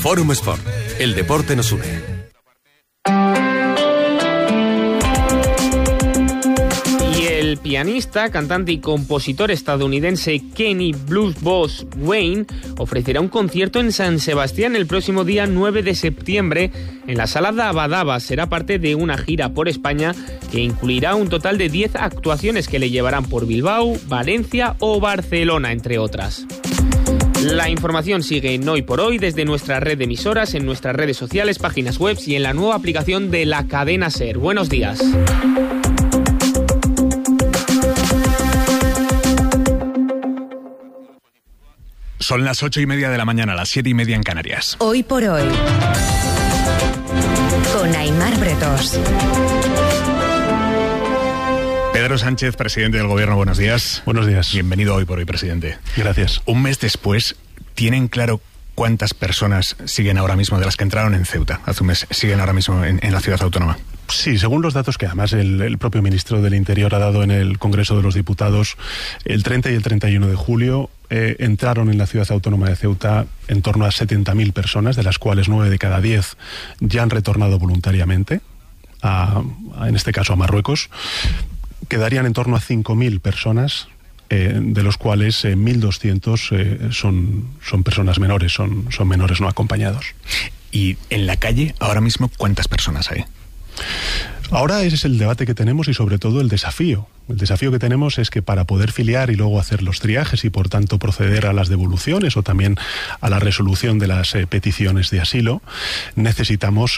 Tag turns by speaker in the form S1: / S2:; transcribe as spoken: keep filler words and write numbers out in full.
S1: Fórum Sport. El deporte nos une.
S2: El pianista, cantante y compositor estadounidense Kenny Blues Boss Wayne ofrecerá un concierto en San Sebastián el próximo día nueve de septiembre en la Sala Daba Daba. Será parte de una gira por España que incluirá un total de diez actuaciones que le llevarán por Bilbao, Valencia o Barcelona, entre otras. La información sigue en Hoy por Hoy desde nuestra red de emisoras, en nuestras redes sociales, páginas web y en la nueva aplicación de la cadena SER. Buenos días.
S3: Son las ocho y media de la mañana, las siete y media en Canarias.
S4: Hoy por Hoy, con Aimar Bretos.
S3: Pedro Sánchez, presidente del Gobierno, buenos días.
S5: Buenos días.
S3: Bienvenido Hoy por Hoy, presidente.
S5: Gracias.
S3: Un mes después, ¿tienen claro cuántas personas siguen ahora mismo, de las que entraron en Ceuta hace un mes, siguen ahora mismo en, en la ciudad autónoma?
S5: Sí, según los datos que además el, el propio ministro del Interior ha dado en el Congreso de los Diputados, el treinta y el treinta y uno de julio eh, entraron en la ciudad autónoma de Ceuta en torno a setenta mil personas, de las cuales nueve de cada diez ya han retornado voluntariamente, a, a, en este caso a Marruecos. Quedarían en torno a cinco mil personas, eh, de los cuales eh, mil doscientos eh, son, son personas menores, son, son menores no acompañados.
S3: Y en la calle, ahora mismo, ¿cuántas personas hay?
S5: Ahora ese es el debate que tenemos y sobre todo el desafío. El desafío que tenemos es que para poder filiar y luego hacer los triajes y por tanto proceder a las devoluciones o también a la resolución de las eh, peticiones de asilo, necesitamos